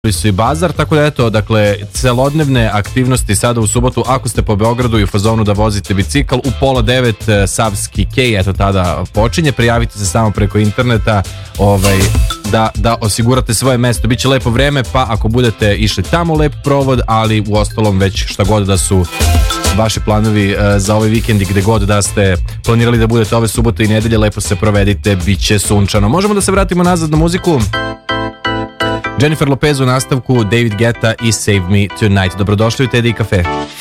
su i bazar, tako da eto, dakle, celodnevne aktivnosti sada u subotu, ako ste po Beogradu i u fazonu da vozite bicikl, u 8:30 Savski kej, eto tada počinje, prijavite se samo preko interneta, da osigurate svoje mesto. Biće lepo vreme, pa ako budete išli tamo, lep provod, ali u ostalom već šta god da su vaši planovi za ovaj vikend i gde god da ste planirali da budete ove subote i nedelje, lepo se provedite, bit će sunčano. Možemo da se vratimo nazad na muziku. Jennifer Lopez u nastavku, David Guetta i Save Me Tonight. Dobrodošli u Teddy Cafe.